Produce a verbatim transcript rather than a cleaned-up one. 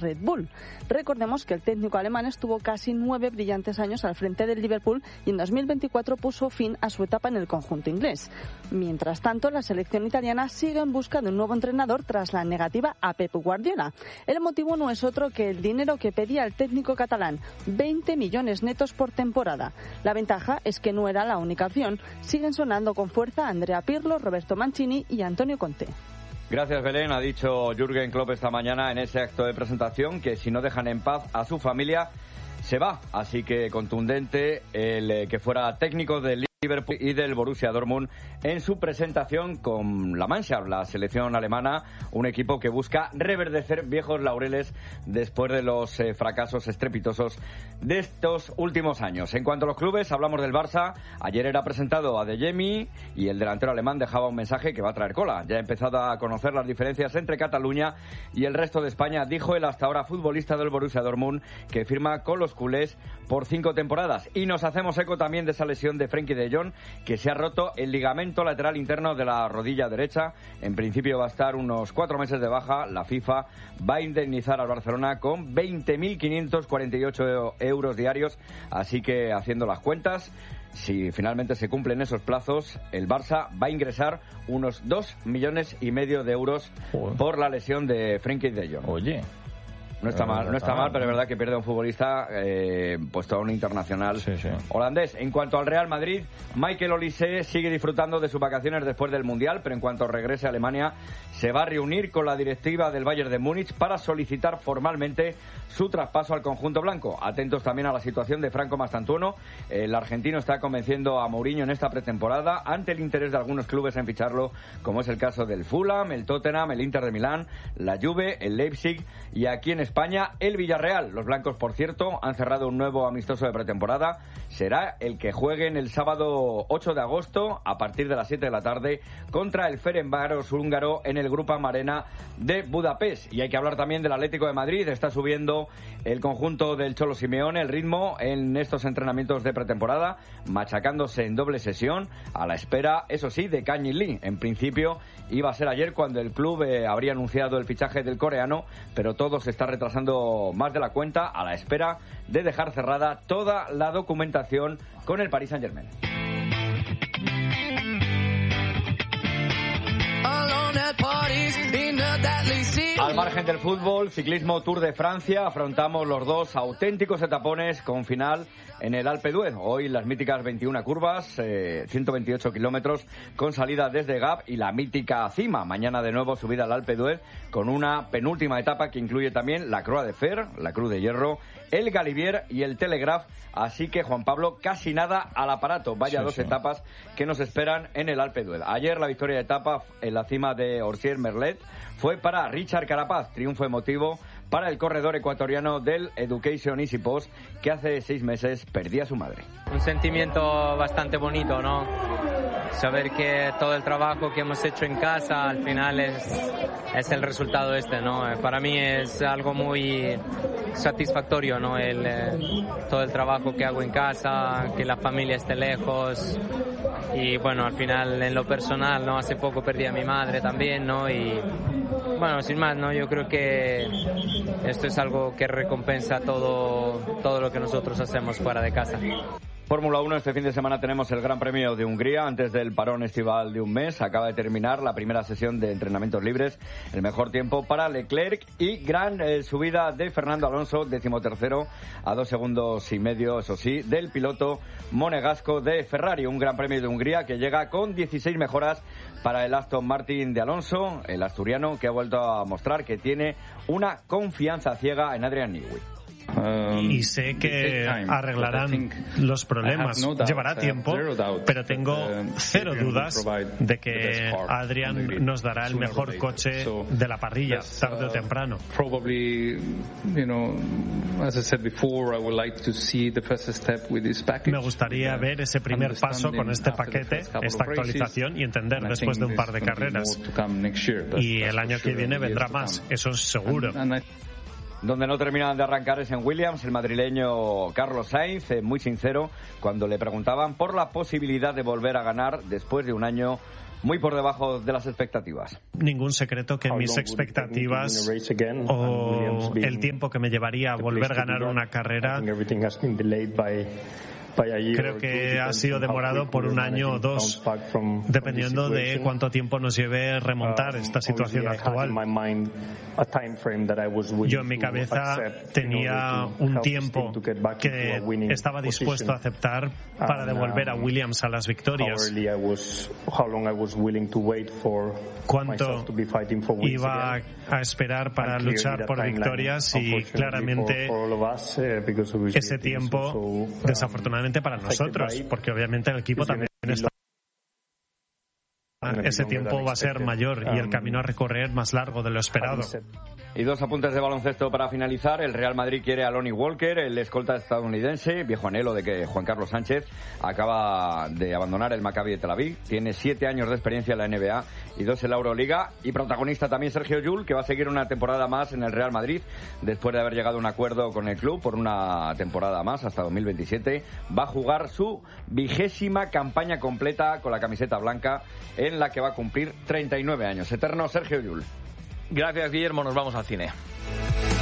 Red Bull. Recordemos que el técnico alemán estuvo casi nueve brillantes años al frente del Liverpool y en dos mil veinticuatro puso fin a su etapa en el conjunto inglés. Mientras tanto, la selección italiana sigue en busca de un nuevo entrenador tras la negativa a Pep Guardiola. El motivo no es otro que el dinero que pedía el técnico catalán, veinte millones netos por temporada. La ventaja es que no era la única opción. Siguen sonando con fuerza Andrea Pirlo, Roberto Mancini y Antonio Conte. Gracias, Belén. Ha dicho Jürgen Klopp esta mañana en ese acto de presentación que si no dejan en paz a su familia, se va. Así que contundente el eh, que fuera técnico del Liverpool y del Borussia Dortmund en su presentación con la Mannschaft, la selección alemana, un equipo que busca reverdecer viejos laureles después de los eh, fracasos estrepitosos de estos últimos años. En cuanto a los clubes, hablamos del Barça. Ayer era presentado a Adeyemi y el delantero alemán dejaba un mensaje que va a traer cola. Ya ha empezado a conocer las diferencias entre Cataluña y el resto de España, dijo el hasta ahora futbolista del Borussia Dortmund, que firma con los culés por cinco temporadas. Y nos hacemos eco también de esa lesión de Frenkie de Jong, que se ha roto el ligamento lateral interno de la rodilla derecha. En principio va a estar unos cuatro meses de baja. La FIFA va a indemnizar al Barcelona con veinte mil quinientos cuarenta y ocho euros diarios. Así que, haciendo las cuentas, si finalmente se cumplen esos plazos, el Barça va a ingresar unos dos millones y medio de euros Joder. por la lesión de Frenkie de Jong. Oye... No está mal, no está mal, pero es verdad que pierde un futbolista, eh, pues todo un internacional sí, sí. holandés. En cuanto al Real Madrid, Michael Olise sigue disfrutando de sus vacaciones después del Mundial, pero en cuanto regrese a Alemania, se va a reunir con la directiva del Bayern de Múnich para solicitar formalmente su traspaso al conjunto blanco. Atentos también a la situación de Franco Mastantuono. El argentino está convenciendo a Mourinho en esta pretemporada ante el interés de algunos clubes en ficharlo, como es el caso del Fulham, el Tottenham, el Inter de Milán, la Juve, el Leipzig y aquí en España el Villarreal. Los blancos, por cierto, han cerrado un nuevo amistoso de pretemporada. Será el que jueguen el sábado ocho de agosto a partir de las siete de la tarde contra el Ferencváros húngaro en el Grupo Amarena de Budapest. Y hay que hablar también del Atlético de Madrid. Está subiendo el conjunto del Cholo Simeone el ritmo en estos entrenamientos de pretemporada, machacándose en doble sesión a la espera, eso sí, de Kang In Lee. En principio iba a ser ayer cuando el club eh, habría anunciado el fichaje del coreano, pero todo se está retrasando más de la cuenta a la espera de dejar cerrada toda la documentación con el Paris Saint-Germain. Al margen del fútbol, ciclismo Tour de Francia, afrontamos los dos auténticos etapones con final en el Alpe d'Huez. Hoy las míticas veintiuna curvas, eh, ciento veintiocho kilómetros con salida desde Gap y la mítica cima. Mañana de nuevo subida al Alpe d'Huez con una penúltima etapa que incluye también la Croix de Fer, la Cruz de Hierro, el Galibier y el Telegraph. Así que, Juan Pablo, casi nada al aparato. Vaya sí, dos sí. etapas que nos esperan en el Alpe d'Huez. Ayer la victoria de etapa en la cima de Orsier-Merlet fue para Richard Carapaz. Triunfo emotivo para el corredor ecuatoriano del Education Easy Post, que hace seis meses perdía a su madre. Un sentimiento bastante bonito, ¿no? Saber que todo el trabajo que hemos hecho en casa al final es, es el resultado este, ¿no? Para mí es algo muy satisfactorio, ¿no? El, eh, todo el trabajo que hago en casa, que la familia esté lejos y bueno, al final en lo personal, ¿no? Hace poco perdí a mi madre también, ¿no? Y bueno, sin más, ¿no? Yo creo que esto es algo que recompensa todo, todo lo que nosotros hacemos fuera de casa. Fórmula uno, este fin de semana tenemos el Gran Premio de Hungría antes del parón estival de un mes. Acaba de terminar la primera sesión de entrenamientos libres. El mejor tiempo para Leclerc y gran eh, subida de Fernando Alonso, decimotercero, a dos segundos y medio, eso sí, del piloto monegasco de Ferrari. Un Gran Premio de Hungría que llega con dieciséis mejoras para el Aston Martin de Alonso, el asturiano, que ha vuelto a mostrar que tiene una confianza ciega en Adrian Newey. Y sé que arreglarán los problemas. Llevará tiempo, pero tengo cero dudas de que Adrian nos dará el mejor coche de la parrilla, tarde o temprano. Me gustaría ver ese primer paso con este paquete, esta actualización y entender después de un par de carreras. Y el año que viene vendrá más, eso es seguro. Donde no terminan de arrancar es en Williams. El madrileño Carlos Sainz, eh, muy sincero, cuando le preguntaban por la posibilidad de volver a ganar después de un año muy por debajo de las expectativas. Ningún secreto que mis expectativas o el tiempo que me llevaría a volver a ganar una carrera creo que ha sido demorado por un año o dos, dependiendo de cuánto tiempo nos lleve remontar esta situación actual. Yo en mi cabeza tenía un tiempo que estaba dispuesto a aceptar para devolver a Williams a las victorias. Cuánto iba a esperar para luchar por victorias, y claramente ese tiempo, desafortunadamente para nosotros, porque obviamente el equipo también está, ese tiempo va a ser mayor y el camino a recorrer más largo de lo esperado. Y dos apuntes de baloncesto para finalizar. El Real Madrid quiere a Lonnie Walker, el escolta estadounidense, viejo anhelo de que Juan Carlos Sánchez acaba de abandonar el Maccabi de Tel Aviv. Tiene siete años de experiencia en la N B A y dos en la Euroliga. Y protagonista también Sergio Llull, que va a seguir una temporada más en el Real Madrid después de haber llegado a un acuerdo con el club por una temporada más hasta dos mil veintisiete. Va a jugar su vigésima campaña completa con la camiseta blanca, en la que va a cumplir treinta y nueve años. Eterno Sergio Llull. Gracias, Guillermo. Nos vamos al cine.